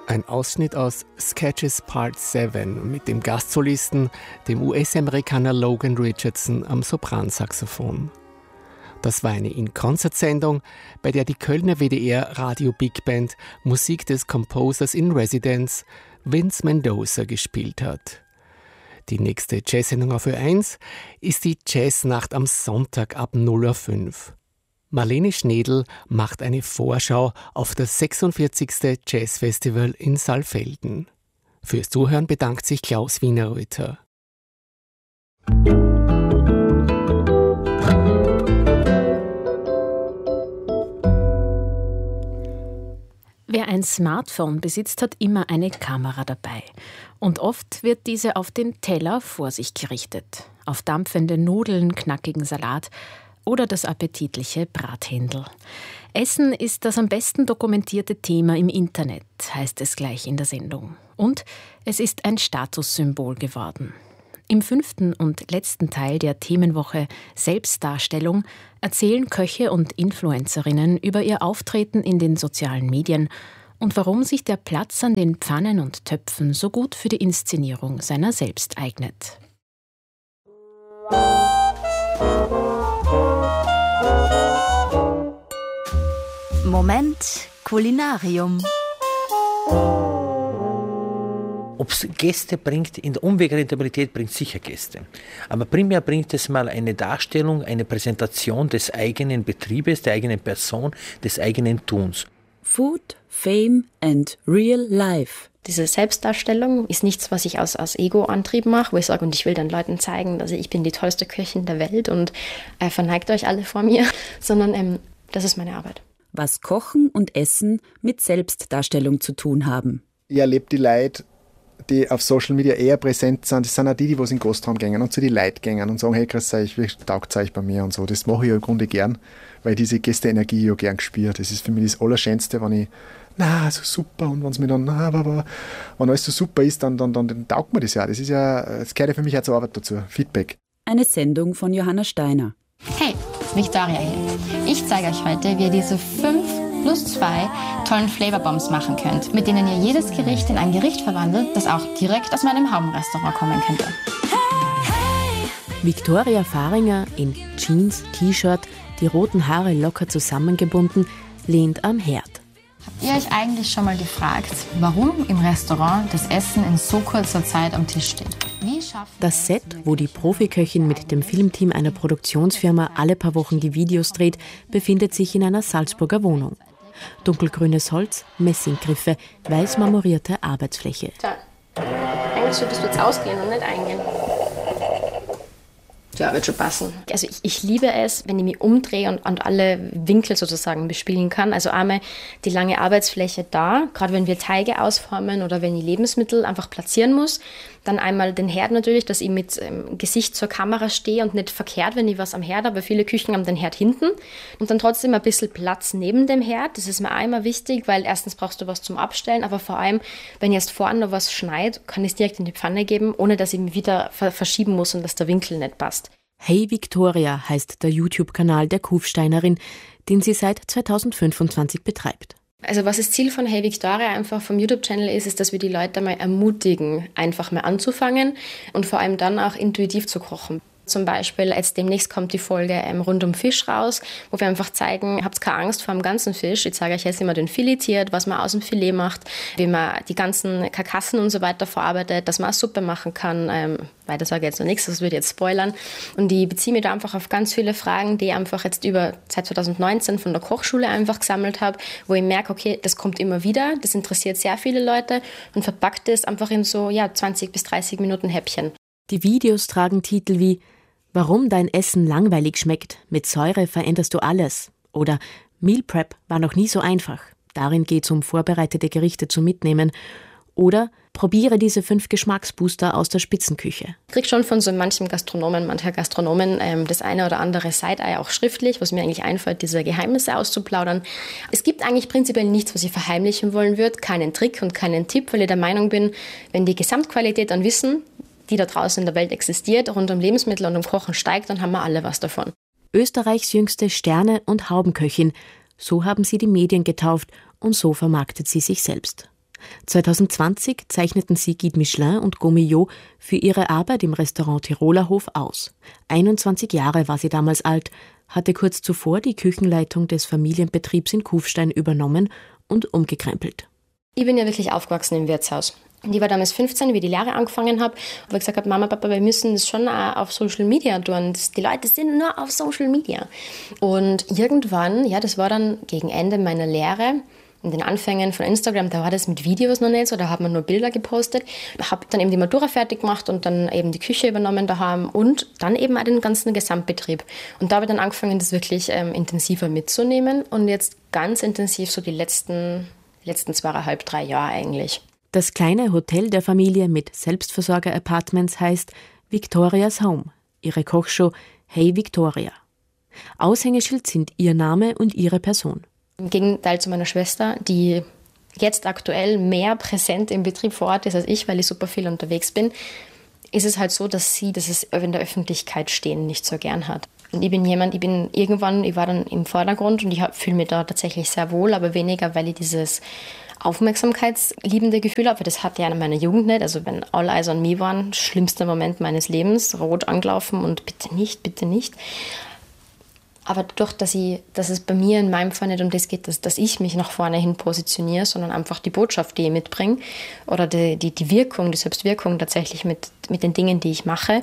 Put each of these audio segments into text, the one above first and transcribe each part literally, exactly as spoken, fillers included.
Ein Ausschnitt aus Sketches Part sieben mit dem Gastsolisten, dem U S-Amerikaner Logan Richardson am Sopransaxophon. Das war eine In-Concert-Sendung, bei der die Kölner W D R Radio Big Band Musik des Composers in Residence Vince Mendoza gespielt hat. Die nächste Jazz-Sendung auf Ö eins ist die Jazznacht am Sonntag ab null Uhr fünf. Marlene Schnedl macht eine Vorschau auf das sechsundvierzigste Jazzfestival in Saalfelden. Fürs Zuhören bedankt sich Klaus Wienerreuter. Wer ein Smartphone besitzt, hat immer eine Kamera dabei. Und oft wird diese auf den Teller vor sich gerichtet. Auf dampfende Nudeln, knackigen Salat oder das appetitliche Brathändel. Essen ist das am besten dokumentierte Thema im Internet, heißt es gleich in der Sendung. Und es ist ein Statussymbol geworden. Im fünften und letzten Teil der Themenwoche Selbstdarstellung erzählen Köche und Influencerinnen über ihr Auftreten in den sozialen Medien und warum sich der Platz an den Pfannen und Töpfen so gut für die Inszenierung seiner selbst eignet. Moment Kulinarium. Ob es Gäste bringt, in der Umwegrentabilität bringt sicher Gäste. Aber primär bringt es mal eine Darstellung, eine Präsentation des eigenen Betriebes, der eigenen Person, des eigenen Tuns. Food, Fame and Real Life. Diese Selbstdarstellung ist nichts, was ich aus, aus Ego-Antrieb mache, wo ich sage, und ich will dann Leuten zeigen, dass ich bin die tollste Köchin der Welt und äh, verneigt euch alle vor mir, sondern ähm, das ist meine Arbeit. Was Kochen und Essen mit Selbstdarstellung zu tun haben. Ich erlebe die Leute, die auf Social Media eher präsent sind, das sind auch die, die was in den Gastraum gehen und zu die Leute gehen und sagen, hey, grüß euch, wie taugt es euch bei mir und so. Das mache ich ja im Grunde gern, weil diese Gästeenergie ja gern spüre. Das ist für mich das Allerschönste, wenn ich, na, so super, und wenn es mir dann, na, aber, wenn alles so super ist, dann, dann, dann, dann taugt mir das ja. Das ist ja, das gehört ja für mich auch zur Arbeit dazu, Feedback. Eine Sendung von Johanna Steiner. Hey, Victoria hier. Ich zeige euch heute, wie ihr diese fünf plus zwei tollen Flavorbombs machen könnt, mit denen ihr jedes Gericht in ein Gericht verwandelt, das auch direkt aus meinem Haubenrestaurant kommen könnte. Victoria Fahringer in Jeans, T-Shirt, die roten Haare locker zusammengebunden, lehnt am Herd. Habt ihr euch eigentlich schon mal gefragt, warum im Restaurant das Essen in so kurzer Zeit am Tisch steht? Wie schaffen das Set, wo die Profiköchin mit dem Filmteam einer Produktionsfirma alle paar Wochen die Videos dreht, befindet sich in einer Salzburger Wohnung. Dunkelgrünes Holz, Messinggriffe, weiß marmorierte Arbeitsfläche. Tja, eigentlich solltest du jetzt ausgehen und nicht eingehen. Ja, wird schon passen. Also ich, ich liebe es, wenn ich mich umdrehe und, und alle Winkel sozusagen bespielen kann. Also einmal die lange Arbeitsfläche da, gerade wenn wir Teige ausformen oder wenn ich Lebensmittel einfach platzieren muss. Dann einmal den Herd natürlich, dass ich mit ähm, Gesicht zur Kamera stehe und nicht verkehrt, wenn ich was am Herd habe. Viele Küchen haben den Herd hinten. Und dann trotzdem ein bisschen Platz neben dem Herd. Das ist mir auch immer wichtig, weil erstens brauchst du was zum Abstellen, aber vor allem, wenn ich erst vorne noch was schneide, kann ich es direkt in die Pfanne geben, ohne dass ich mich wieder ver- verschieben muss und dass der Winkel nicht passt. Hey Victoria heißt der YouTube-Kanal der Kufsteinerin, den sie seit zweitausendfünfundzwanzig betreibt. Also was das Ziel von Hey Victoria einfach vom YouTube-Channel ist, ist, dass wir die Leute mal ermutigen, einfach mal anzufangen und vor allem dann auch intuitiv zu kochen. Zum Beispiel, jetzt demnächst kommt die Folge ähm, rund um Fisch raus, wo wir einfach zeigen, habt keine Angst vor dem ganzen Fisch. Ich zeige euch jetzt, wie man den filetiert, was man aus dem Filet macht, wie man die ganzen Karkassen und so weiter verarbeitet, dass man eine Suppe machen kann. Ähm, weiter sage ich jetzt noch nichts, das würde jetzt spoilern. Und ich beziehe mich da einfach auf ganz viele Fragen, die ich einfach jetzt über seit zweitausendneunzehn von der Kochschule einfach gesammelt habe, wo ich merke, okay, das kommt immer wieder, das interessiert sehr viele Leute und verpackt es einfach in so ja, zwanzig bis dreißig Minuten Häppchen. Die Videos tragen Titel wie Warum dein Essen langweilig schmeckt, mit Säure veränderst du alles. Oder Meal Prep war noch nie so einfach. Darin geht es um vorbereitete Gerichte zum Mitnehmen. Oder probiere diese fünf Geschmacksbooster aus der Spitzenküche. Ich kriege schon von so manchem Gastronomen, mancher Gastronomen ähm, das eine oder andere Side-Eye auch schriftlich, was mir eigentlich einfällt, diese Geheimnisse auszuplaudern. Es gibt eigentlich prinzipiell nichts, was ich verheimlichen wollen würde, keinen Trick und keinen Tipp, weil ich der Meinung bin, wenn die Gesamtqualität an Wissen, die da draußen in der Welt existiert, rund um Lebensmittel und um Kochen steigt, dann haben wir alle was davon. Österreichs jüngste Sterne- und Haubenköchin, so haben sie die Medien getauft und so vermarktet sie sich selbst. zwanzig zwanzig zeichneten sie Guide Michelin und Gaumillot für ihre Arbeit im Restaurant Tiroler Hof aus. einundzwanzig Jahre war sie damals alt, hatte kurz zuvor die Küchenleitung des Familienbetriebs in Kufstein übernommen und umgekrempelt. Ich bin ja wirklich aufgewachsen im Wirtshaus. Und ich war damals fünfzehn, wie ich die Lehre angefangen habe, wo ich gesagt habe, Mama, Papa, wir müssen das schon auch auf Social Media tun. Die Leute sind nur auf Social Media. Und irgendwann, ja, das war dann gegen Ende meiner Lehre, in den Anfängen von Instagram, da war das mit Videos noch nicht so, da hat man nur Bilder gepostet. Ich habe dann eben die Matura fertig gemacht und dann eben die Küche übernommen daheim und dann eben auch den ganzen Gesamtbetrieb. Und da habe ich dann angefangen, das wirklich ähm, intensiver mitzunehmen und jetzt ganz intensiv so die letzten, letzten zweieinhalb, drei Jahre eigentlich. Das kleine Hotel der Familie mit Selbstversorger-Apartments heißt Victoria's Home. Ihre Kochshow Hey Victoria. Aushängeschild sind ihr Name und ihre Person. Im Gegenteil zu meiner Schwester, die jetzt aktuell mehr präsent im Betrieb vor Ort ist als ich, weil ich super viel unterwegs bin, ist es halt so, dass sie das in der Öffentlichkeit stehen nicht so gern hat. Und ich bin jemand, ich bin irgendwann, ich war dann im Vordergrund und ich fühle mich da tatsächlich sehr wohl, aber weniger, weil ich dieses aufmerksamkeitsliebende Gefühl habe, weil das hatte ich in meiner Jugend nicht. Also wenn All Eyes on Me waren, schlimmster Moment meines Lebens, rot angelaufen und bitte nicht, bitte nicht. Aber dadurch, dass, ich, dass es bei mir in meinem Fall nicht um das geht, dass, dass ich mich nach vorne hin positioniere, sondern einfach die Botschaft, die ich mitbringe oder die, die, die Wirkung, die Selbstwirkung tatsächlich mit, mit den Dingen, die ich mache,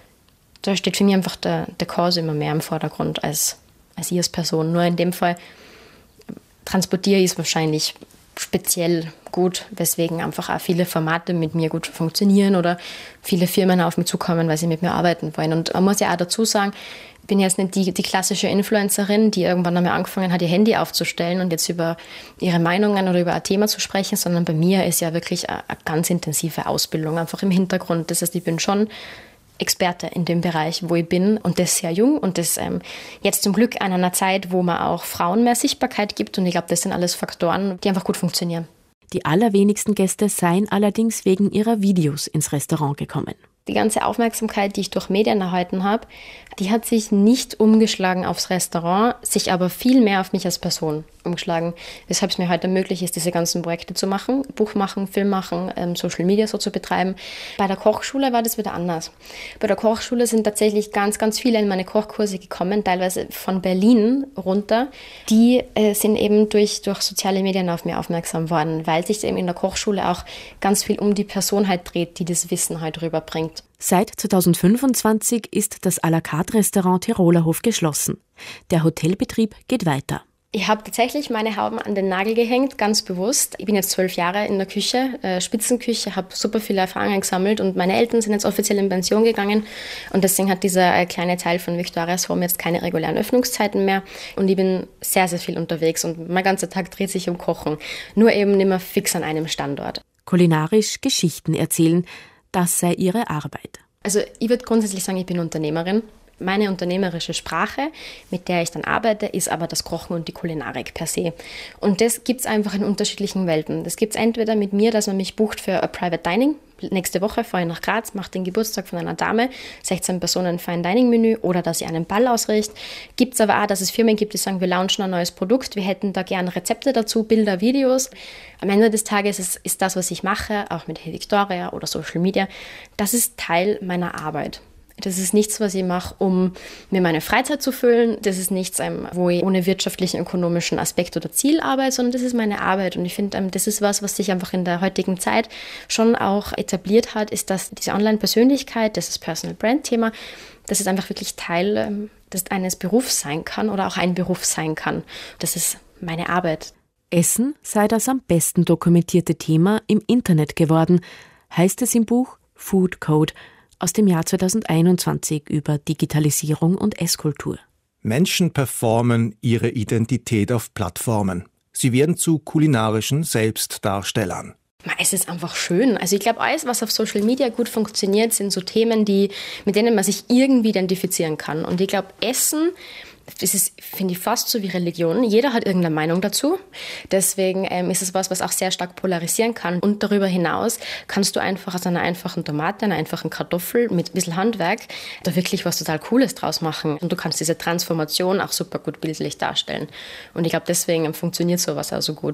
da steht für mich einfach der, der Cause immer mehr im Vordergrund als, als ich als Person. Nur in dem Fall transportiere ich es wahrscheinlich speziell gut, weswegen einfach auch viele Formate mit mir gut funktionieren oder viele Firmen auf mich zukommen, weil sie mit mir arbeiten wollen. Und man muss ja auch dazu sagen, ich bin jetzt nicht die, die klassische Influencerin, die irgendwann einmal angefangen hat, ihr Handy aufzustellen und jetzt über ihre Meinungen oder über ein Thema zu sprechen, sondern bei mir ist ja wirklich eine, eine ganz intensive Ausbildung einfach im Hintergrund. Das heißt, ich bin schon Experte in dem Bereich, wo ich bin und das sehr jung und das ähm, jetzt zum Glück an einer Zeit, wo man auch Frauen mehr Sichtbarkeit gibt und ich glaube, das sind alles Faktoren, die einfach gut funktionieren. Die allerwenigsten Gäste seien allerdings wegen ihrer Videos ins Restaurant gekommen. Die ganze Aufmerksamkeit, die ich durch Medien erhalten habe, die hat sich nicht umgeschlagen aufs Restaurant, sich aber viel mehr auf mich als Person umgeschlagen. Weshalb es mir heute möglich ist, diese ganzen Projekte zu machen, Buch machen, Film machen, ähm, Social Media so zu betreiben. Bei der Kochschule war das wieder anders. Bei der Kochschule sind tatsächlich ganz, ganz viele in meine Kochkurse gekommen, teilweise von Berlin runter. Die äh, sind eben durch, durch soziale Medien auf mich aufmerksam worden, weil sich eben in der Kochschule auch ganz viel um die Person halt dreht, die das Wissen halt rüberbringt. Seit zweitausendfünfundzwanzig ist das à la carte Restaurant Tiroler Hof geschlossen. Der Hotelbetrieb geht weiter. Ich habe tatsächlich meine Hauben an den Nagel gehängt, ganz bewusst. Ich bin jetzt zwölf Jahre in der Küche, äh, Spitzenküche, habe super viele Erfahrungen gesammelt und meine Eltern sind jetzt offiziell in Pension gegangen und deswegen hat dieser äh, kleine Teil von Victoria's Home jetzt keine regulären Öffnungszeiten mehr und ich bin sehr, sehr viel unterwegs und mein ganzer Tag dreht sich um Kochen, nur eben nicht mehr fix an einem Standort. Kulinarisch Geschichten erzählen, das sei ihre Arbeit. Also ich würde grundsätzlich sagen, ich bin Unternehmerin. Meine unternehmerische Sprache, mit der ich dann arbeite, ist aber das Kochen und die Kulinarik per se. Und das gibt es einfach in unterschiedlichen Welten. Das gibt es entweder mit mir, dass man mich bucht für ein Private Dining. Nächste Woche fahre ich nach Graz, mache den Geburtstag von einer Dame, sechzehn Personen Fine Dining Menü oder dass ich einen Ball ausrichte. Gibt es aber auch, dass es Firmen gibt, die sagen, wir launchen ein neues Produkt, wir hätten da gerne Rezepte dazu, Bilder, Videos. Am Ende des Tages ist, ist das, was ich mache, auch mit Hey Victoria oder Social Media, das ist Teil meiner Arbeit. Das ist nichts, was ich mache, um mir meine Freizeit zu füllen. Das ist nichts, wo ich ohne wirtschaftlichen, ökonomischen Aspekt oder Ziel arbeite, sondern das ist meine Arbeit. Und ich finde, das ist was, was sich einfach in der heutigen Zeit schon auch etabliert hat, ist, dass diese Online-Persönlichkeit, das ist Personal Brand-Thema, dass es einfach wirklich Teil des eines Berufs sein kann oder auch ein Beruf sein kann. Das ist meine Arbeit. Essen sei das am besten dokumentierte Thema im Internet geworden, heißt es im Buch Food Code aus dem Jahr zweitausendeinundzwanzig über Digitalisierung und Esskultur. Menschen performen ihre Identität auf Plattformen. Sie werden zu kulinarischen Selbstdarstellern. Es ist einfach schön. Also ich glaube, alles, was auf Social Media gut funktioniert, sind so Themen, die, mit denen man sich irgendwie identifizieren kann. Und ich glaube, Essen, das ist, finde ich, fast so wie Religion. Jeder hat irgendeine Meinung dazu. Deswegen ähm, ist es was, was auch sehr stark polarisieren kann. Und darüber hinaus kannst du einfach aus einer einfachen Tomate, einer einfachen Kartoffel mit ein bisschen Handwerk da wirklich was total Cooles draus machen. Und du kannst diese Transformation auch super gut bildlich darstellen. Und ich glaube, deswegen funktioniert sowas auch so gut.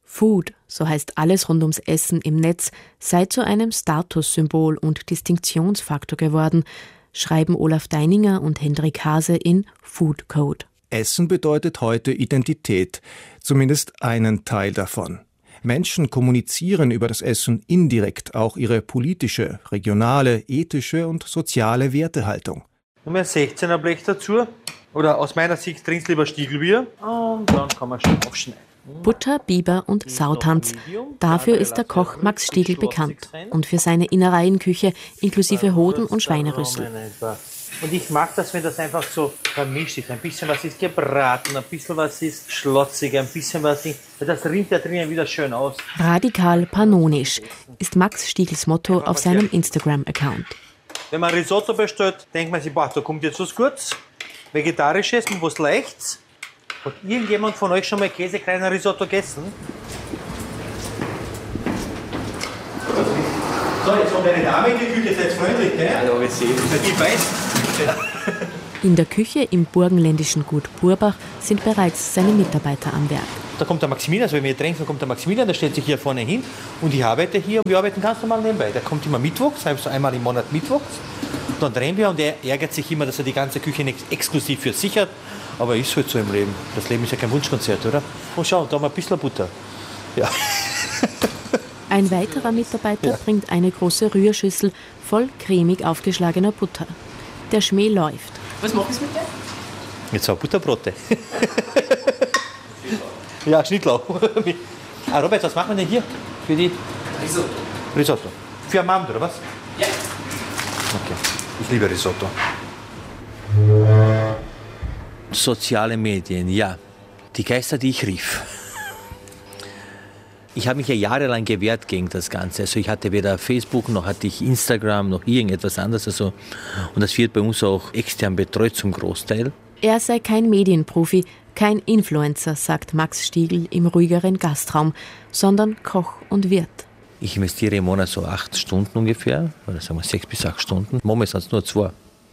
Food, so heißt alles rund ums Essen im Netz, sei zu einem Statussymbol und Distinktionsfaktor geworden, schreiben Olaf Deininger und Hendrik Hase in Food Code. Essen bedeutet heute Identität, zumindest einen Teil davon. Menschen kommunizieren über das Essen indirekt auch ihre politische, regionale, ethische und soziale Wertehaltung. Nummer sechzehner Blech dazu. Oder aus meiner Sicht trinkst lieber Stiegelbier. Und dann kann man schon aufschneiden. Butter, Biber und Sautanz. Dafür ist der Koch Max Stiegl bekannt. Und für seine Innereienküche inklusive Hoden und Schweinerüssel. Und ich mag das, wenn das einfach so vermischt ist. Ein bisschen was ist gebraten, ein bisschen was ist schlotzig, ein bisschen was ist... Das rinnt da drinnen wieder schön aus. Radikal panonisch ist Max Stiegls Motto auf seinem Instagram-Account. Wenn man Risotto bestellt, denkt man sich, boah, da kommt jetzt was Gutes. Vegetarisches, was Leichtes. Hat irgendjemand von euch schon mal käsekreiner Risotto gegessen? So, jetzt kommt eine Dame in die Küche, seid freundlich, gell? Hallo, wir sehen. Die weiß. In der Küche im burgenländischen Gut Burbach sind bereits seine Mitarbeiter am Werk. Da kommt der Maximilian, also wenn wir trinken, kommt der Maximilian, der stellt sich hier vorne hin und ich arbeite hier und wir arbeiten ganz normal nebenbei. Der kommt immer mittwochs, also einmal im Monat mittwochs. Dann drehen wir und er ärgert sich immer, dass er die ganze Küche nicht exklusiv für sich hat. Aber ist halt so im Leben. Das Leben ist ja kein Wunschkonzert, oder? Und schau, da haben wir ein bisschen Butter. Ja. Ein weiterer Mitarbeiter ja. bringt eine große Rührschüssel voll cremig aufgeschlagener Butter. Der Schmäh läuft. Was machen Sie mit der? Jetzt auch Butterbrote. Ja, Schnittlauch. Ah, Robert, was machen wir denn hier? Für die Risotto. Risotto. Für am Abend, oder was? Ja. Okay. Ich liebe Risotto. Soziale Medien, ja. Die Geister, die ich rief. Ich habe mich ja jahrelang gewehrt gegen das Ganze. Also ich hatte weder Facebook, noch hatte ich Instagram, noch irgendetwas anderes. Also, und das wird bei uns auch extern betreut zum Großteil. Er sei kein Medienprofi, kein Influencer, sagt Max Stiegl im ruhigeren Gastraum, sondern Koch und Wirt. Ich investiere im Monat so acht Stunden ungefähr, oder sagen wir sechs bis acht Stunden. Momentan sind es nur zwei.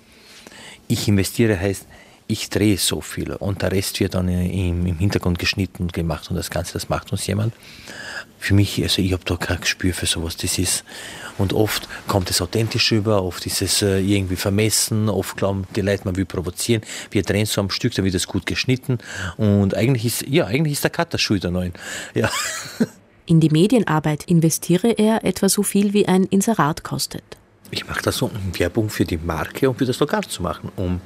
Ich investiere heißt, ich drehe so viel und der Rest wird dann im, im Hintergrund geschnitten und gemacht und das Ganze, das macht uns jemand. Für mich, also ich habe da kein Gespür für sowas, das ist, und oft kommt es authentisch rüber, oft ist es äh, irgendwie vermessen, oft glauben die Leute, man will provozieren. Wir drehen so am Stück, da wird es gut geschnitten und eigentlich ist, ja, eigentlich ist der Cutter schuld der Neuen. Ja. In die Medienarbeit investiere er etwa so viel, wie ein Inserat kostet. Ich mache das so, um Werbung für die Marke und für das Lokal zu machen, um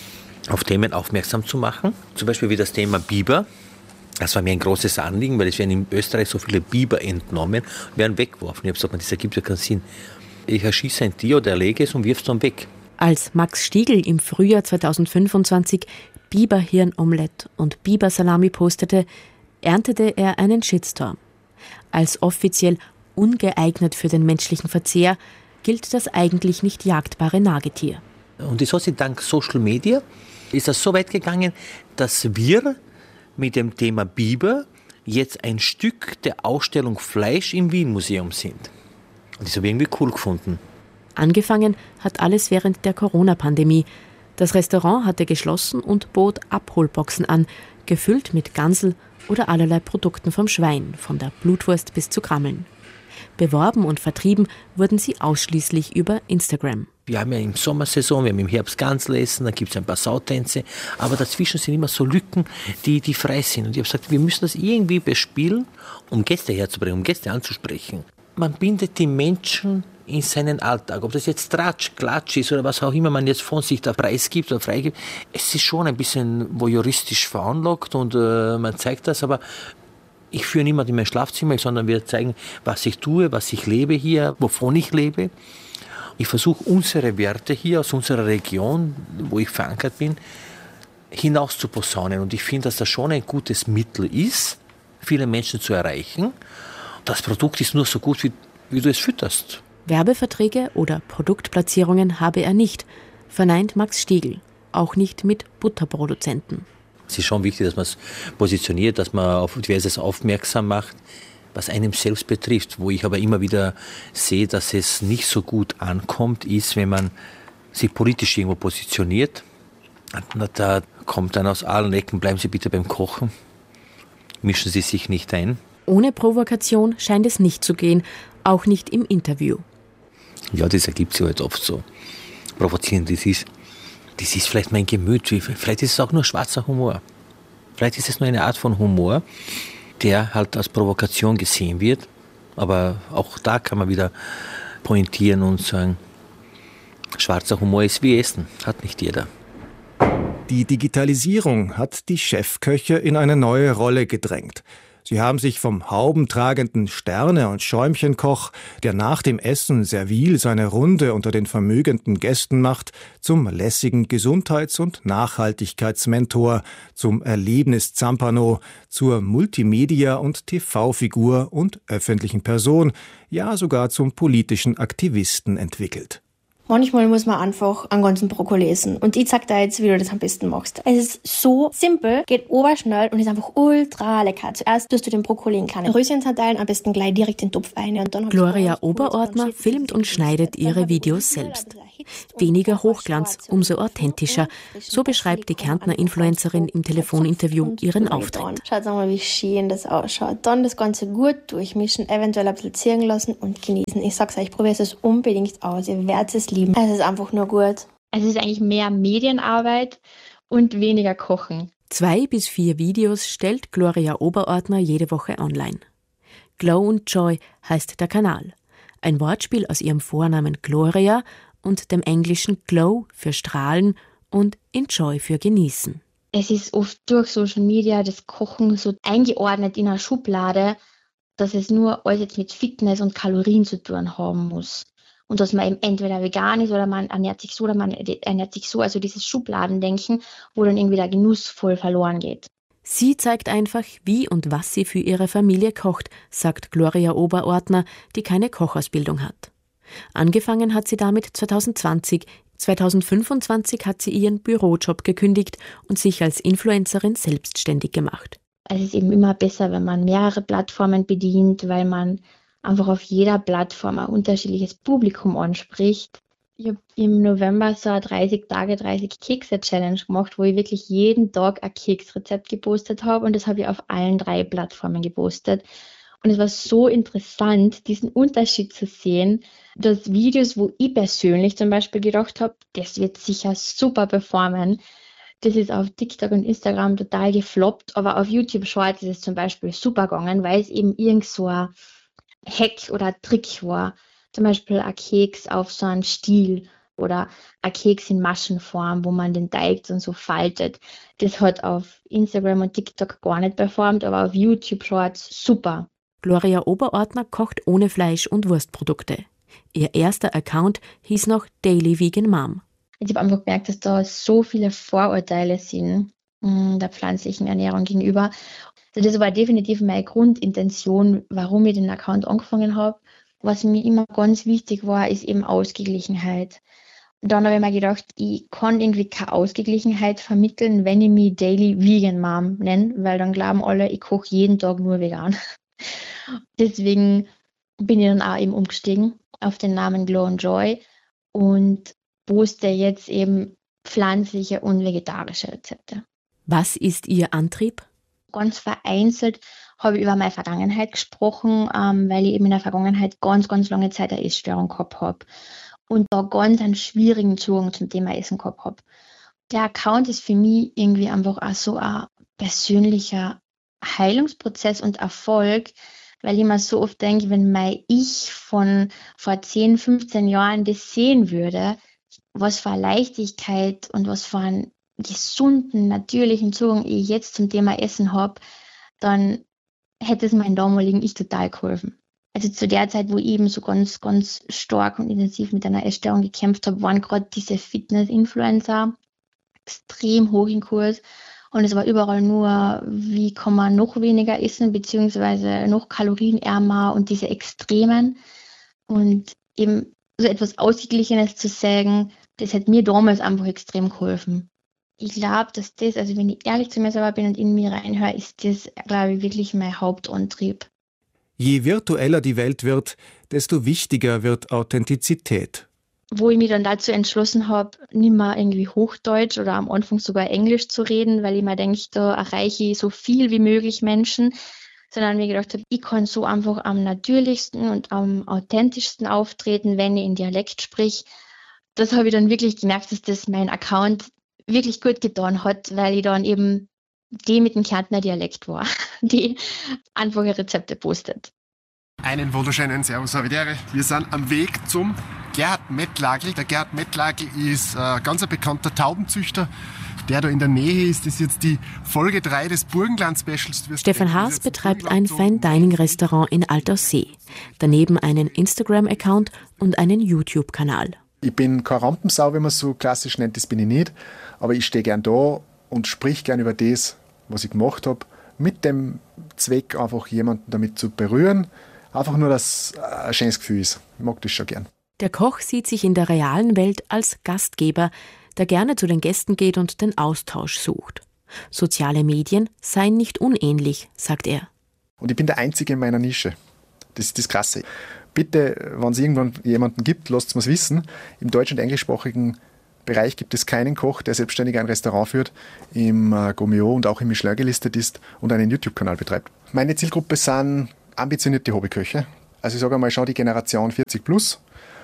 auf Themen aufmerksam zu machen. Zum Beispiel wie das Thema Biber. Das war mir ein großes Anliegen, weil es werden in Österreich so viele Biber entnommen und werden weggeworfen. Ich habe gesagt, das ergibt ja keinen Sinn. Ich erschieße ein Tier oder erlege es und wirf es dann weg. Als Max Stiegl im Frühjahr zweitausendfünfundzwanzig Biberhirnomelett und Bibersalami postete, erntete er einen Shitstorm. Als offiziell ungeeignet für den menschlichen Verzehr gilt das eigentlich nicht jagdbare Nagetier. Und das hat sich dank Social Media ist das so weit gegangen, dass wir mit dem Thema Biber jetzt ein Stück der Ausstellung Fleisch im Wien-Museum sind. Und das habe ich irgendwie cool gefunden. Angefangen hat alles während der Corona-Pandemie. Das Restaurant hatte geschlossen und bot Abholboxen an, gefüllt mit Gansel oder allerlei Produkten vom Schwein, von der Blutwurst bis zu Krammeln. Beworben und vertrieben wurden sie ausschließlich über Instagram. Wir haben ja im Sommersaison, wir haben im Herbst Gansel essen, dann gibt es ein paar Sautänze, aber dazwischen sind immer so Lücken, die, die frei sind. Und ich habe gesagt, wir müssen das irgendwie bespielen, um Gäste herzubringen, um Gäste anzusprechen. Man bindet die Menschen in seinen Alltag, ob das jetzt Tratsch, Klatsch ist oder was auch immer man jetzt von sich da preisgibt oder freigibt. Es ist schon ein bisschen voyeuristisch veranlagt und äh, man zeigt das, aber ich führe niemanden in mein Schlafzimmer, sondern wir zeigen, was ich tue, was ich lebe hier, wovon ich lebe. Ich versuche, unsere Werte hier aus unserer Region, wo ich verankert bin, hinaus zu posaunen. Und ich finde, dass das schon ein gutes Mittel ist, viele Menschen zu erreichen. Das Produkt ist nur so gut, wie, wie du es fütterst. Werbeverträge oder Produktplatzierungen habe er nicht, verneint Max Stiegl, auch nicht mit Butterproduzenten. Es ist schon wichtig, dass man es positioniert, dass man auf diverses aufmerksam macht, was einem selbst betrifft. Wo ich aber immer wieder sehe, dass es nicht so gut ankommt, ist, wenn man sich politisch irgendwo positioniert. Da kommt dann aus allen Ecken, bleiben Sie bitte beim Kochen, mischen Sie sich nicht ein. Ohne Provokation scheint es nicht zu gehen, auch nicht im Interview. Ja, das ergibt sich halt oft so. Provozieren, das ist, das ist vielleicht mein Gemüt. Vielleicht ist es auch nur schwarzer Humor. Vielleicht ist es nur eine Art von Humor, der halt als Provokation gesehen wird. Aber auch da kann man wieder pointieren und sagen, schwarzer Humor ist wie Essen, hat nicht jeder. Die Digitalisierung hat die Chefköche in eine neue Rolle gedrängt. Sie haben sich vom haubentragenden Sterne- und Schäumchenkoch, der nach dem Essen servil seine Runde unter den vermögenden Gästen macht, zum lässigen Gesundheits- und Nachhaltigkeitsmentor, zum Erlebnis-Zampano, zur Multimedia- und T V-Figur und öffentlichen Person, ja sogar zum politischen Aktivisten entwickelt. Manchmal muss man einfach einen ganzen Brokkoli essen. Und ich zeig dir jetzt, wie du das am besten machst. Es ist so simpel, geht oberschnell und ist einfach ultra lecker. Zuerst tust du den Brokkoli in kleine Röschen zerteilen, am besten gleich direkt in den Topf rein. Und dann Gloria Oberordner filmt und schneidet ihre Videos selbst. Weniger Hochglanz, umso authentischer. So beschreibt die Kärntner Influencerin im Telefoninterview ihren Auftritt. Schaut mal, wie schön das ausschaut. Dann das Ganze gut durchmischen, eventuell ein bisschen ziehen lassen und genießen. Ich sag's euch, probiert es unbedingt aus. Ihr werdet es lieben. Es ist einfach nur gut. Es ist eigentlich mehr Medienarbeit und weniger Kochen. Zwei bis vier Videos stellt Gloria Oberordner jede Woche online. Glow und Joy heißt der Kanal. Ein Wortspiel aus ihrem Vornamen Gloria und dem englischen Glow für Strahlen und Enjoy für Genießen. Es ist oft durch Social Media das Kochen so eingeordnet in einer Schublade, dass es nur alles jetzt mit Fitness und Kalorien zu tun haben muss. Und dass man eben entweder vegan ist oder man ernährt sich so oder man ernährt sich so. Also dieses Schubladendenken, wo dann irgendwie der Genuss voll verloren geht. Sie zeigt einfach, wie und was sie für ihre Familie kocht, sagt Gloria Oberordner, die keine Kochausbildung hat. Angefangen hat sie damit zwanzig zwanzig. zwanzig fünfundzwanzig hat sie ihren Bürojob gekündigt und sich als Influencerin selbstständig gemacht. Es ist eben immer besser, wenn man mehrere Plattformen bedient, weil man einfach auf jeder Plattform ein unterschiedliches Publikum anspricht. Ich habe im November so eine dreißig Tage, dreißig Kekse-Challenge gemacht, wo ich wirklich jeden Tag ein Keksrezept gepostet habe und das habe ich auf allen drei Plattformen gepostet. Und es war so interessant, diesen Unterschied zu sehen, dass Videos, wo ich persönlich zum Beispiel gedacht habe, das wird sicher super performen, das ist auf TikTok und Instagram total gefloppt, aber auf YouTube Shorts ist es zum Beispiel super gegangen, weil es eben irgend so ein Hack oder Trick war. Zum Beispiel ein Keks auf so einen Stiel oder ein Keks in Maschenform, wo man den Teig dann so faltet. Das hat auf Instagram und TikTok gar nicht performt, aber auf YouTube Shorts super. Gloria Oberordner kocht ohne Fleisch und Wurstprodukte. Ihr erster Account hieß noch Daily Vegan Mom. Ich habe einfach gemerkt, dass da so viele Vorurteile sind mh, der pflanzlichen Ernährung gegenüber. Also das war definitiv meine Grundintention, warum ich den Account angefangen habe. Was mir immer ganz wichtig war, ist eben Ausgeglichenheit. Und dann habe ich mir gedacht, ich kann irgendwie keine Ausgeglichenheit vermitteln, wenn ich mich Daily Vegan Mom nenne, weil dann glauben alle, ich koche jeden Tag nur vegan. Deswegen bin ich dann auch eben umgestiegen auf den Namen Glow and Joy und poste jetzt eben pflanzliche und vegetarische Rezepte. Was ist Ihr Antrieb? Ganz vereinzelt habe ich über meine Vergangenheit gesprochen, ähm, weil ich eben in der Vergangenheit ganz, ganz lange Zeit eine Essstörung gehabt habe und da ganz einen schwierigen Zugang zum Thema Essen gehabt habe. Der Account ist für mich irgendwie einfach auch so ein persönlicher Heilungsprozess und Erfolg, weil ich mir so oft denke, wenn mein Ich von vor zehn, fünfzehn Jahren das sehen würde, was für eine Leichtigkeit und was für einen gesunden, natürlichen Zugang ich jetzt zum Thema Essen habe, dann hätte es meinem damaligen Ich total geholfen. Also zu der Zeit, wo ich eben so ganz, ganz stark und intensiv mit einer Essstörung gekämpft habe, waren gerade diese Fitness-Influencer extrem hoch im Kurs. Und es war überall nur, wie kann man noch weniger essen, beziehungsweise noch kalorienärmer und diese Extremen. Und eben so etwas Ausgeglichenes zu sagen, das hat mir damals einfach extrem geholfen. Ich glaube, dass das, also wenn ich ehrlich zu mir selber bin und in mir reinhöre, ist das, glaube ich, wirklich mein Hauptantrieb. Je virtueller die Welt wird, desto wichtiger wird Authentizität. Wo ich mich dann dazu entschlossen habe, nicht mehr irgendwie Hochdeutsch oder am Anfang sogar Englisch zu reden, weil ich mir denke, da erreiche ich so viel wie möglich Menschen, sondern mir gedacht habe, ich kann so einfach am natürlichsten und am authentischsten auftreten, wenn ich in Dialekt sprich. Das habe ich dann wirklich gemerkt, dass das mein Account wirklich gut getan hat, weil ich dann eben die mit dem Kärntner Dialekt war, die einfache Rezepte postet. Einen wunderschönen Servus, Havidere. Wir sind am Weg zum Gerhard Mettlagl. Der Gerhard Mettlagl ist ein ganz bekannter Taubenzüchter, der da in der Nähe ist. Das ist jetzt die Folge drei des Burgenland-Specials. Stefan Haas betreibt ein Fine-Dining-Restaurant in Alterssee. Daneben einen Instagram-Account und einen YouTube-Kanal. Ich bin keine Rampensau, wie man es so klassisch nennt, das bin ich nicht. Aber ich stehe gern da und sprich gern über das, was ich gemacht habe, mit dem Zweck, einfach jemanden damit zu berühren. Einfach nur, dass es ein schönes Gefühl ist. Ich mag das schon gern. Der Koch sieht sich in der realen Welt als Gastgeber, der gerne zu den Gästen geht und den Austausch sucht. Soziale Medien seien nicht unähnlich, sagt er. Und ich bin der Einzige in meiner Nische. Das ist das Krasse. Bitte, wenn es irgendwann jemanden gibt, lasst es mir wissen. Im deutsch- und englischsprachigen Bereich gibt es keinen Koch, der selbstständig ein Restaurant führt, im äh, Gomeo und auch im Michelin gelistet ist und einen YouTube-Kanal betreibt. Meine Zielgruppe sind ambitionierte Hobbyköche. Also ich sage einmal schon die Generation vierzig plus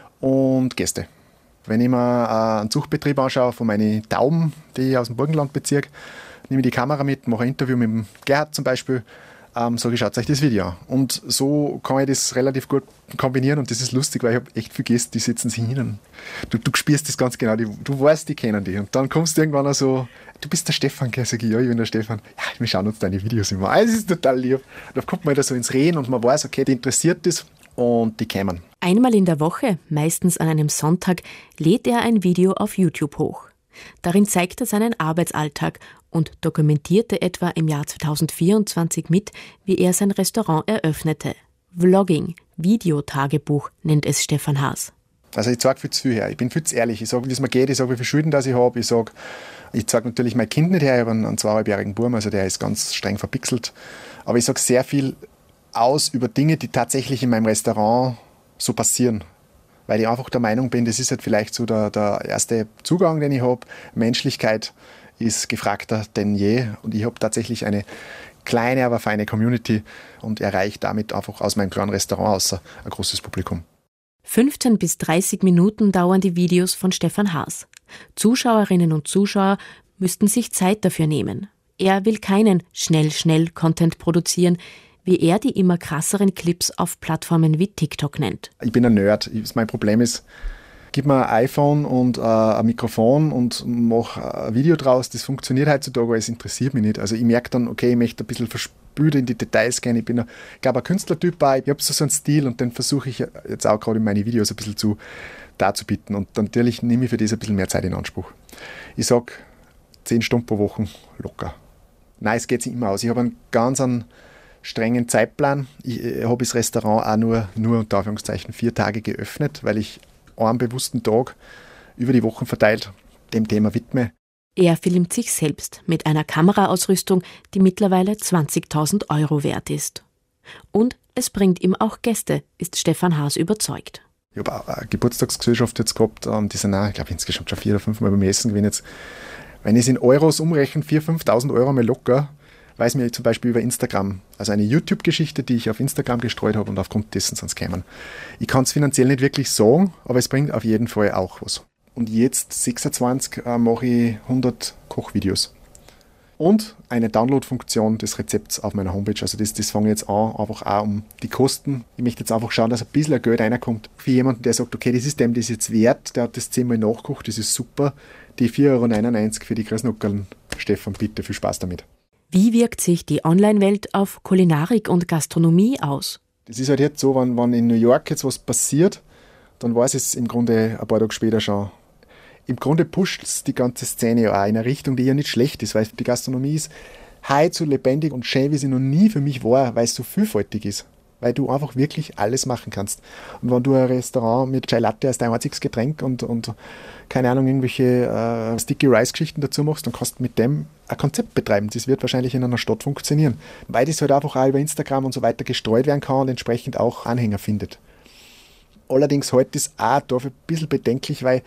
und Gäste. Wenn ich mir äh, einen Zuchtbetrieb anschaue von meinen Tauben, die ich aus dem Burgenlandbezirk, nehme ich die Kamera mit, mache ein Interview mit dem Gerhard zum Beispiel, ähm, sage ich, schaut euch das Video an. Und so kann ich das relativ gut kombinieren und das ist lustig, weil ich habe echt viele Gäste, die sitzen sich hin und du, du spürst das ganz genau, die, du weißt, die kennen dich. Und dann kommst du irgendwann auch so, du bist der Stefan, gell? Sag ich, ja, ich bin der Stefan. Ja, wir schauen uns deine Videos immer an. Es ist total lieb. Da kommt man da so ins Reden und man weiß, okay, die interessiert das und die kämen. Einmal in der Woche, meistens an einem Sonntag, lädt er ein Video auf YouTube hoch. Darin zeigt er seinen Arbeitsalltag und dokumentierte etwa im Jahr zweitausendvierundzwanzig mit, wie er sein Restaurant eröffnete. Vlogging, Videotagebuch nennt es Stefan Haas. Also ich zeige viel zu viel her. Ich bin viel zu ehrlich. Ich sage, wie es mir geht. Ich sage, wie viele Schulden das ich habe. Ich sage, ich zeige natürlich mein Kind nicht her. Ich habe einen, einen zweieinhalbjährigen Buben, also der ist ganz streng verpixelt. Aber ich sage sehr viel aus über Dinge, die tatsächlich in meinem Restaurant so passieren. Weil ich einfach der Meinung bin, das ist halt vielleicht so der, der erste Zugang, den ich habe. Menschlichkeit ist gefragter denn je. Und ich habe tatsächlich eine kleine, aber feine Community und erreiche damit einfach aus meinem kleinen Restaurant außer ein großes Publikum. fünfzehn bis dreißig Minuten dauern die Videos von Stefan Haas. Zuschauerinnen und Zuschauer müssten sich Zeit dafür nehmen. Er will keinen Schnell-Schnell-Content produzieren, wie er die immer krasseren Clips auf Plattformen wie TikTok nennt. Ich bin ein Nerd. Mein Problem ist, gib mir ein iPhone und äh, ein Mikrofon und mach ein Video draus. Das funktioniert heutzutage, aber es interessiert mich nicht. Also ich merke dann, okay, ich möchte ein bisschen verspült in die Details gehen. Ich bin, ein, ich glaube, ein Künstlertyp bei. Ich habe so einen Stil und den versuche ich jetzt auch gerade in meine Videos ein bisschen zu darzubieten. Und natürlich nehme ich für das ein bisschen mehr Zeit in Anspruch. Ich sage, zehn Stunden pro Woche locker. Nein, es geht sich immer aus. Ich habe einen ganz einen strengen Zeitplan. Ich äh, habe das Restaurant auch nur, nur unter Anführungszeichen vier Tage geöffnet, weil ich einen bewussten Tag über die Wochen verteilt dem Thema widme. Er filmt sich selbst mit einer Kameraausrüstung, die mittlerweile zwanzigtausend Euro wert ist. Und es bringt ihm auch Gäste, ist Stefan Haas überzeugt. Ich habe auch eine Geburtstagsgesellschaft jetzt gehabt, die sind auch, ich glaube, insgesamt schon vier oder fünf Mal beim Essen gewesen. Jetzt, wenn ich es in Euros umrechne, viertausend, fünftausend Euro mal locker, weiß mir zum Beispiel über Instagram, also eine YouTube-Geschichte, die ich auf Instagram gestreut habe und aufgrund dessen sind es gekommen. Ich kann es finanziell nicht wirklich sagen, aber es bringt auf jeden Fall auch was. Und jetzt, sechsundzwanzig, äh, mache ich hundert Kochvideos. Und eine Download-Funktion des Rezepts auf meiner Homepage. Also das, das fange ich jetzt an, einfach auch um die Kosten. Ich möchte jetzt einfach schauen, dass ein bisschen Geld reinkommt. Für jemanden, der sagt, okay, das ist dem das jetzt wert, der hat das zehnmal nachgekocht, das ist super. Die vier Euro neunundneunzig für die Grasnockerln. Stefan, bitte, viel Spaß damit. Wie wirkt sich die Online-Welt auf Kulinarik und Gastronomie aus? Das ist halt jetzt so, wenn, wenn in New York jetzt was passiert, dann weiß es im Grunde ein paar Tage später schon. Im Grunde pusht es die ganze Szene ja auch in eine Richtung, die ja nicht schlecht ist, weil die Gastronomie ist heute so lebendig und schön, wie sie noch nie für mich war, weil es so vielfältig ist. Weil du einfach wirklich alles machen kannst. Und wenn du ein Restaurant mit Chai Latte als dein einziges Getränk und, und keine Ahnung, irgendwelche äh, Sticky Rice Geschichten dazu machst, dann kannst du mit dem ein Konzept betreiben. Das wird wahrscheinlich in einer Stadt funktionieren. Weil das halt einfach auch über Instagram und so weiter gestreut werden kann und entsprechend auch Anhänger findet. Allerdings heute ist auch dafür ein bisschen bedenklich, weil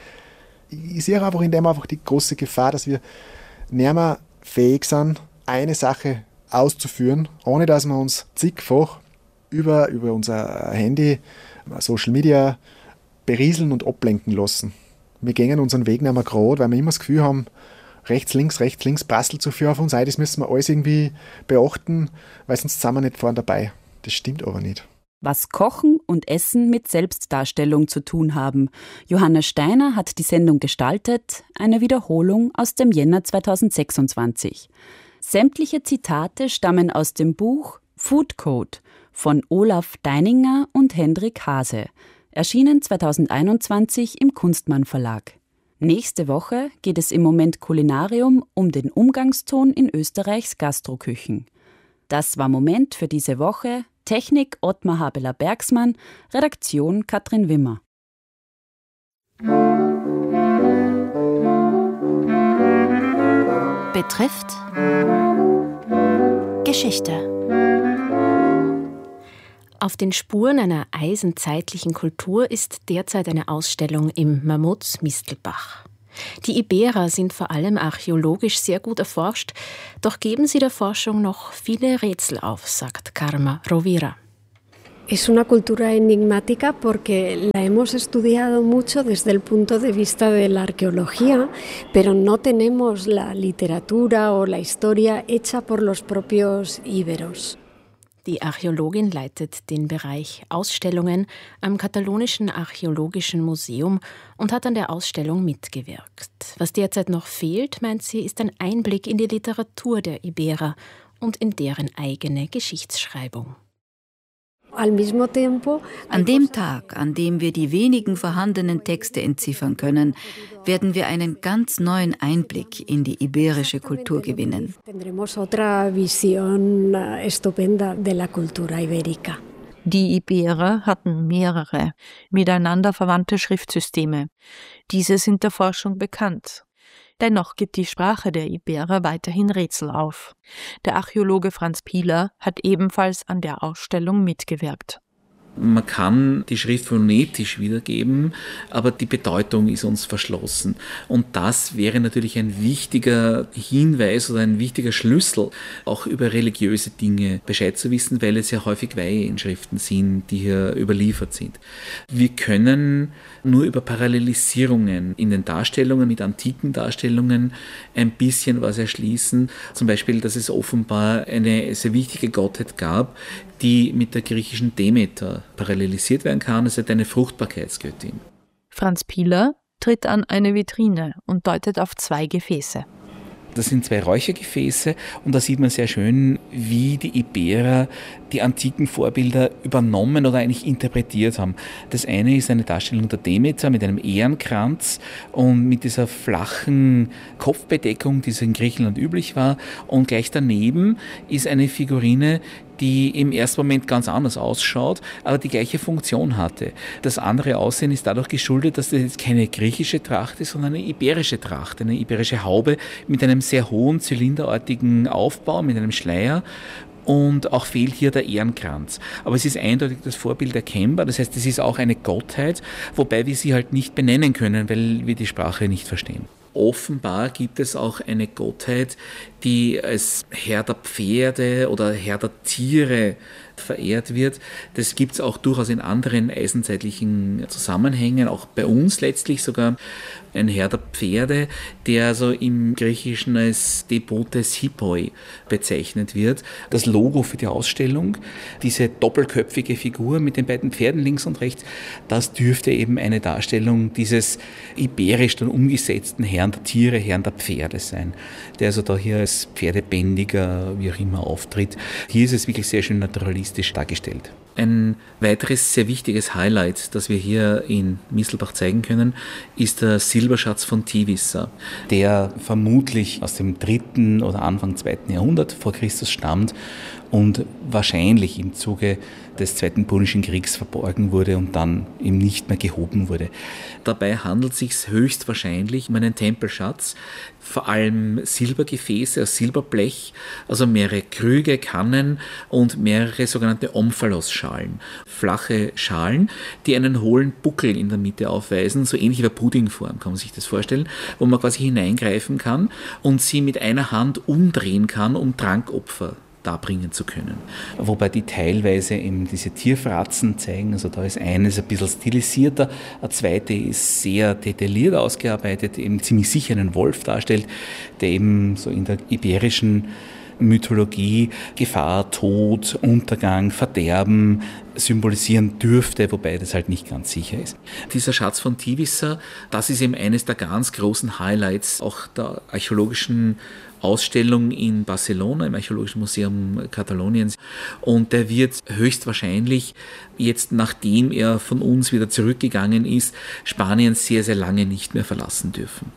ich sehe einfach in dem einfach die große Gefahr, dass wir nicht mehr fähig sind, eine Sache auszuführen, ohne dass wir uns zigfach über, über unser Handy, Social Media berieseln und ablenken lassen. Wir gehen unseren Weg nicht mehr gerade, weil wir immer das Gefühl haben, rechts, links, rechts, links prasselt so viel auf uns ein, das müssen wir alles irgendwie beachten, weil sonst sind wir nicht vorne dabei. Das stimmt aber nicht. Was Kochen und Essen mit Selbstdarstellung zu tun haben. Johanna Steiner hat die Sendung gestaltet, eine Wiederholung aus dem Jänner zweitausendsechsundzwanzig. Sämtliche Zitate stammen aus dem Buch Food Code von Olaf Deininger und Hendrik Hase, erschienen zweitausendeinundzwanzig im Kunstmann Verlag. Nächste Woche geht es im Moment Kulinarium um den Umgangston in Österreichs Gastroküchen. Das war Moment für diese Woche. Technik Ottmar Habeler-Bergsmann, Redaktion Katrin Wimmer. Betrifft Geschichte. Auf den Spuren einer eisenzeitlichen Kultur ist derzeit eine Ausstellung im Mammuts Mistelbach. Die Iberer sind vor allem archäologisch sehr gut erforscht, doch geben sie der Forschung noch viele Rätsel auf, sagt Karma Rovira. Es una cultura enigmática porque la hemos estudiado mucho desde el punto de vista de la arqueología, pero no tenemos la literatura o la historia hecha por los propios íberos. Die Archäologin leitet den Bereich Ausstellungen am Katalonischen Archäologischen Museum und hat an der Ausstellung mitgewirkt. Was derzeit noch fehlt, meint sie, ist ein Einblick in die Literatur der Iberer und in deren eigene Geschichtsschreibung. An dem Tag, an dem wir die wenigen vorhandenen Texte entziffern können, werden wir einen ganz neuen Einblick in die iberische Kultur gewinnen. Die Iberer hatten mehrere, miteinander verwandte Schriftsysteme. Diese sind der Forschung bekannt. Dennoch gibt die Sprache der Iberer weiterhin Rätsel auf. Der Archäologe Franz Piehler hat ebenfalls an der Ausstellung mitgewirkt. Man kann die Schrift phonetisch wiedergeben, aber die Bedeutung ist uns verschlossen. Und das wäre natürlich ein wichtiger Hinweis oder ein wichtiger Schlüssel, auch über religiöse Dinge Bescheid zu wissen, weil es ja häufig Weiheinschriften sind, die hier überliefert sind. Wir können nur über Parallelisierungen in den Darstellungen mit antiken Darstellungen ein bisschen was erschließen. Zum Beispiel, dass es offenbar eine sehr wichtige Gottheit gab, die mit der griechischen Demeter parallelisiert werden kann. Es ist eine Fruchtbarkeitsgöttin. Franz Piehler tritt an eine Vitrine und deutet auf zwei Gefäße. Das sind zwei Räuchergefäße und da sieht man sehr schön, wie die Iberer die antiken Vorbilder übernommen oder eigentlich interpretiert haben. Das eine ist eine Darstellung der Demeter mit einem Ehrenkranz und mit dieser flachen Kopfbedeckung, die es in Griechenland üblich war. Und gleich daneben ist eine Figurine, die im ersten Moment ganz anders ausschaut, aber die gleiche Funktion hatte. Das andere Aussehen ist dadurch geschuldet, dass das jetzt keine griechische Tracht ist, sondern eine iberische Tracht, eine iberische Haube mit einem sehr hohen zylinderartigen Aufbau, mit einem Schleier. Und auch fehlt hier der Ehrenkranz. Aber es ist eindeutig das Vorbild erkennbar. Das heißt, es ist auch eine Gottheit, wobei wir sie halt nicht benennen können, weil wir die Sprache nicht verstehen. Offenbar gibt es auch eine Gottheit, die als Herr der Pferde oder Herr der Tiere verehrt wird. Das gibt es auch durchaus in anderen eisenzeitlichen Zusammenhängen, auch bei uns letztlich sogar. Ein Herr der Pferde, der also im Griechischen als Depotes Hippoi bezeichnet wird. Das Logo für die Ausstellung, diese doppelköpfige Figur mit den beiden Pferden links und rechts, das dürfte eben eine Darstellung dieses iberisch dann umgesetzten Herrn der Tiere, Herrn der Pferde sein, der also da hier als Pferdebändiger, wie auch immer, auftritt. Hier ist es wirklich sehr schön naturalistisch dargestellt. Ein weiteres sehr wichtiges Highlight, das wir hier in Mistelbach zeigen können, ist der Silberschatz von Tivissa, der vermutlich aus dem dritten oder Anfang zweiten Jahrhundert vor Christus stammt und wahrscheinlich im Zuge des Zweiten Punischen Kriegs verborgen wurde und dann eben nicht mehr gehoben wurde. Dabei handelt es sich höchstwahrscheinlich um einen Tempelschatz, vor allem Silbergefäße aus Silberblech, also mehrere Krüge, Kannen und mehrere sogenannte Omphalos-Schalen. Flache Schalen, die einen hohlen Buckel in der Mitte aufweisen, so ähnlich wie eine Puddingform, kann man sich das vorstellen, wo man quasi hineingreifen kann und sie mit einer Hand umdrehen kann, um Trankopfer darbringen zu können. Wobei die teilweise eben diese Tierfratzen zeigen, also da ist eines ein bisschen stilisierter, eine zweite ist sehr detailliert ausgearbeitet, eben ziemlich sicher einen Wolf darstellt, der eben so in der iberischen Mythologie Gefahr, Tod, Untergang, Verderben symbolisieren dürfte, wobei das halt nicht ganz sicher ist. Dieser Schatz von Tivissa, das ist eben eines der ganz großen Highlights auch der archäologischen Ausstellung in Barcelona, im Archäologischen Museum Kataloniens. Und der wird höchstwahrscheinlich jetzt, nachdem er von uns wieder zurückgegangen ist, Spanien sehr, sehr lange nicht mehr verlassen dürfen.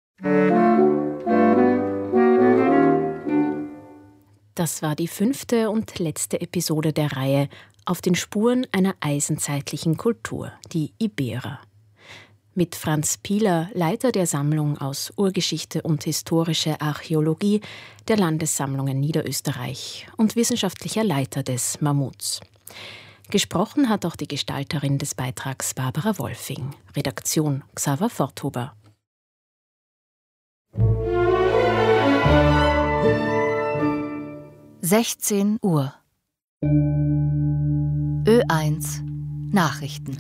Das war die fünfte und letzte Episode der Reihe Auf den Spuren einer eisenzeitlichen Kultur, die Iberer. Mit Franz Piehler, Leiter der Sammlung aus Urgeschichte und historische Archäologie der Landessammlungen Niederösterreich und wissenschaftlicher Leiter des Mammuts. Gesprochen hat auch die Gestalterin des Beitrags Barbara Wolfing. Redaktion Xaver Forthuber. sechzehn Uhr. Ö eins Nachrichten.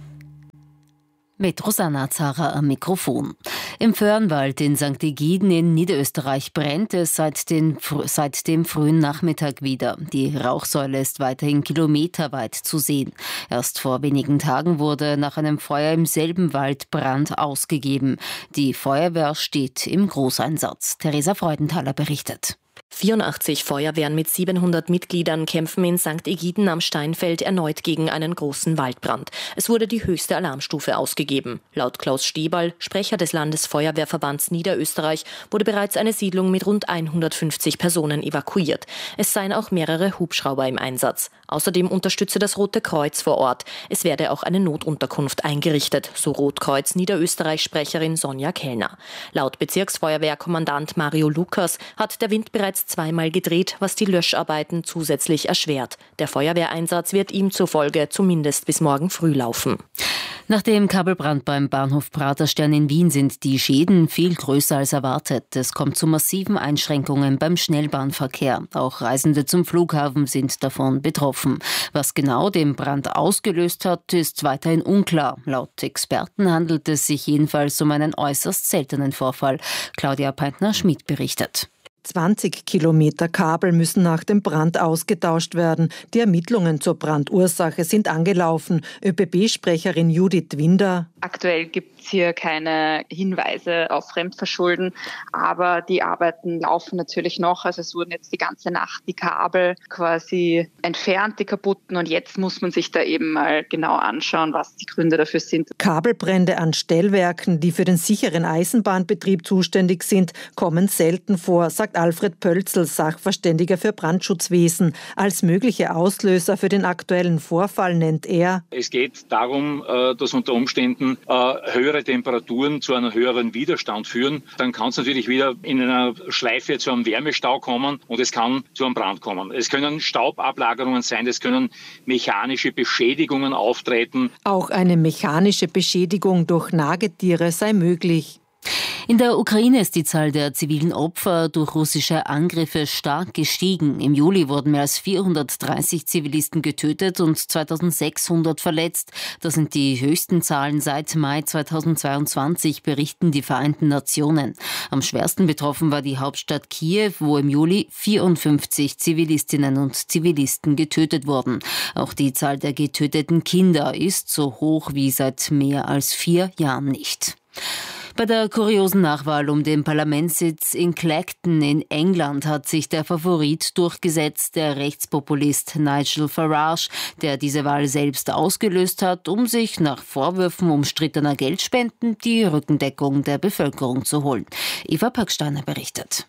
Mit Rosanna Zara am Mikrofon. Im Föhrenwald in Sankt Egiden in Niederösterreich brennt es seit, den, seit dem frühen Nachmittag wieder. Die Rauchsäule ist weiterhin kilometerweit zu sehen. Erst vor wenigen Tagen wurde nach einem Feuer im selben Wald Brand ausgegeben. Die Feuerwehr steht im Großeinsatz. Theresa Freudenthaler berichtet. vierundachtzig Feuerwehren mit siebenhundert Mitgliedern kämpfen in Sankt Egiden am Steinfeld erneut gegen einen großen Waldbrand. Es wurde die höchste Alarmstufe ausgegeben. Laut Klaus Stieberl, Sprecher des Landesfeuerwehrverbands Niederösterreich, wurde bereits eine Siedlung mit rund hundertfünfzig Personen evakuiert. Es seien auch mehrere Hubschrauber im Einsatz. Außerdem unterstütze das Rote Kreuz vor Ort. Es werde auch eine Notunterkunft eingerichtet, so Rotkreuz Niederösterreich-Sprecherin Sonja Kellner. Laut Bezirksfeuerwehrkommandant Mario Lukas hat der Wind bereits zweimal gedreht, was die Löscharbeiten zusätzlich erschwert. Der Feuerwehreinsatz wird ihm zufolge zumindest bis morgen früh laufen. Nach dem Kabelbrand beim Bahnhof Praterstern in Wien sind die Schäden viel größer als erwartet. Es kommt zu massiven Einschränkungen beim Schnellbahnverkehr. Auch Reisende zum Flughafen sind davon betroffen. Was genau den Brand ausgelöst hat, ist weiterhin unklar. Laut Experten handelt es sich jedenfalls um einen äußerst seltenen Vorfall. Claudia Peintner-Schmidt berichtet. zwanzig Kilometer Kabel müssen nach dem Brand ausgetauscht werden. Die Ermittlungen zur Brandursache sind angelaufen. ÖBB-Sprecherin Judith Winder. Aktuell gibt es hier keine Hinweise auf Fremdverschulden, aber die Arbeiten laufen natürlich noch. Also es wurden jetzt die ganze Nacht die Kabel quasi entfernt, die kaputten, und jetzt muss man sich da eben mal genau anschauen, was die Gründe dafür sind. Kabelbrände an Stellwerken, die für den sicheren Eisenbahnbetrieb zuständig sind, kommen selten vor, sagt Alfred Pölzl, Sachverständiger für Brandschutzwesen. Als mögliche Auslöser für den aktuellen Vorfall nennt er: Es geht darum, dass unter Umständen höhere Temperaturen zu einem höheren Widerstand führen. Dann kann es natürlich wieder in einer Schleife zu einem Wärmestau kommen und es kann zu einem Brand kommen. Es können Staubablagerungen sein, es können mechanische Beschädigungen auftreten. Auch eine mechanische Beschädigung durch Nagetiere sei möglich. In der Ukraine ist die Zahl der zivilen Opfer durch russische Angriffe stark gestiegen. Im Juli wurden mehr als vierhundertdreißig Zivilisten getötet und zweitausendsechshundert verletzt. Das sind die höchsten Zahlen seit Mai zweitausendzweiundzwanzig, berichten die Vereinten Nationen. Am schwersten betroffen war die Hauptstadt Kiew, wo im Juli vierundfünfzig Zivilistinnen und Zivilisten getötet wurden. Auch die Zahl der getöteten Kinder ist so hoch wie seit mehr als vier Jahren nicht. Bei der kuriosen Nachwahl um den Parlamentssitz in Clacton in England hat sich der Favorit durchgesetzt, der Rechtspopulist Nigel Farage, der diese Wahl selbst ausgelöst hat, um sich nach Vorwürfen umstrittener Geldspenden die Rückendeckung der Bevölkerung zu holen. Eva Packsteiner berichtet.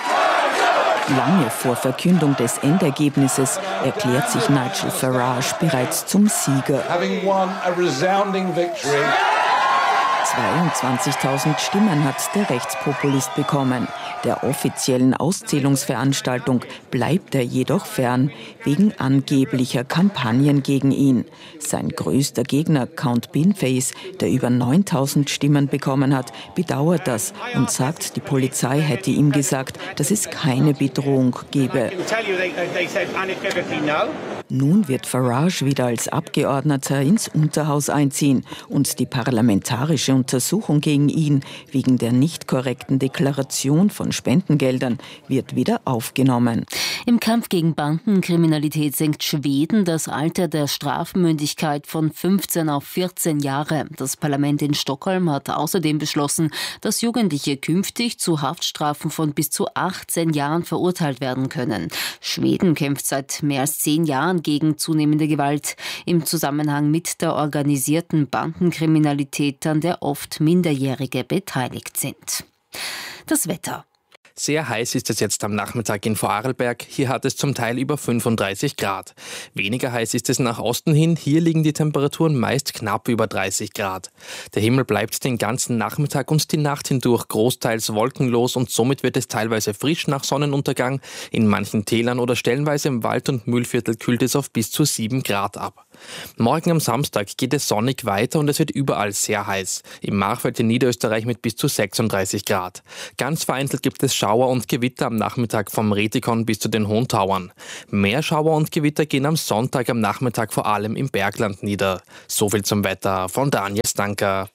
Lange vor Verkündung des Endergebnisses erklärt sich Nigel Farage bereits zum Sieger. zweiundzwanzigtausend Stimmen hat der Rechtspopulist bekommen. Der offiziellen Auszählungsveranstaltung bleibt er jedoch fern, wegen angeblicher Kampagnen gegen ihn. Sein größter Gegner, Count Binface, der über neuntausend Stimmen bekommen hat, bedauert das und sagt, die Polizei hätte ihm gesagt, dass es keine Bedrohung gebe. Nun wird Farage wieder als Abgeordneter ins Unterhaus einziehen und die parlamentarische Untersuchung gegen ihn wegen der nicht korrekten Deklaration von Spendengeldern wird wieder aufgenommen. Im Kampf gegen Bandenkriminalität senkt Schweden das Alter der Strafmündigkeit von fünfzehn auf vierzehn Jahre. Das Parlament in Stockholm hat außerdem beschlossen, dass Jugendliche künftig zu Haftstrafen von bis zu achtzehn Jahren verurteilt werden können. Schweden kämpft seit mehr als zehn Jahren gegen zunehmende Gewalt im Zusammenhang mit der organisierten Bandenkriminalität, an der oft Minderjährige beteiligt sind. Das Wetter. Sehr heiß ist es jetzt am Nachmittag in Vorarlberg. Hier hat es zum Teil über fünfunddreißig Grad. Weniger heiß ist es nach Osten hin. Hier liegen die Temperaturen meist knapp über dreißig Grad. Der Himmel bleibt den ganzen Nachmittag und die Nacht hindurch großteils wolkenlos und somit wird es teilweise frisch nach Sonnenuntergang. In manchen Tälern oder stellenweise im Wald- und Mühlviertel kühlt es auf bis zu sieben Grad ab. Morgen am Samstag geht es sonnig weiter und es wird überall sehr heiß. Im Machfeld in Niederösterreich mit bis zu sechsunddreißig Grad. Ganz vereinzelt gibt es Schauer und Gewitter am Nachmittag vom Retikon bis zu den Hohen Tauern. Mehr Schauer und Gewitter gehen am Sonntag am Nachmittag vor allem im Bergland nieder. Soviel zum Wetter von Daniel Stanker.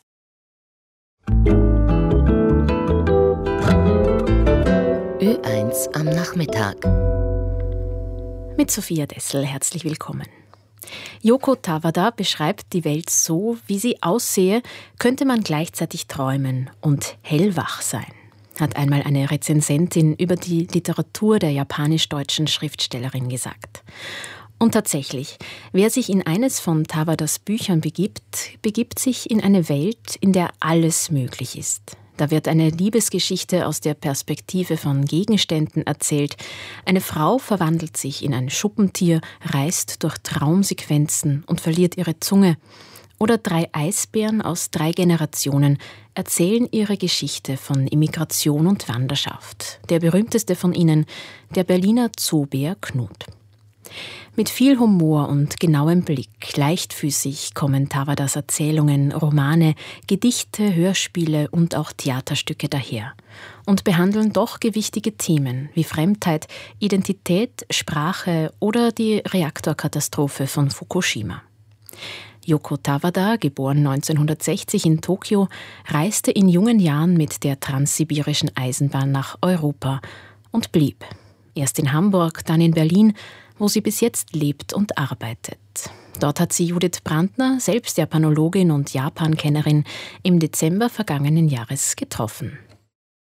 Ö eins am Nachmittag. Mit Sophia Dessel, herzlich willkommen. Yoko Tawada beschreibt die Welt so, wie sie aussehe, könnte man gleichzeitig träumen und hellwach sein, hat einmal eine Rezensentin über die Literatur der japanisch-deutschen Schriftstellerin gesagt. Und tatsächlich, wer sich in eines von Tawadas Büchern begibt, begibt sich in eine Welt, in der alles möglich ist. Da wird eine Liebesgeschichte aus der Perspektive von Gegenständen erzählt. Eine Frau verwandelt sich in ein Schuppentier, reist durch Traumsequenzen und verliert ihre Zunge. Oder drei Eisbären aus drei Generationen erzählen ihre Geschichte von Immigration und Wanderschaft. Der berühmteste von ihnen, der Berliner Zoobär Knut. Mit viel Humor und genauem Blick, leichtfüßig kommen Tawadas Erzählungen, Romane, Gedichte, Hörspiele und auch Theaterstücke daher und behandeln doch gewichtige Themen wie Fremdheit, Identität, Sprache oder die Reaktorkatastrophe von Fukushima. Yoko Tawada, geboren neunzehnhundertsechzig in Tokio, reiste in jungen Jahren mit der transsibirischen Eisenbahn nach Europa und blieb. Erst in Hamburg, dann in Berlin, wo sie bis jetzt lebt und arbeitet. Dort hat sie Judith Brandner, selbst Japanologin und Japankennerin, im Dezember vergangenen Jahres getroffen.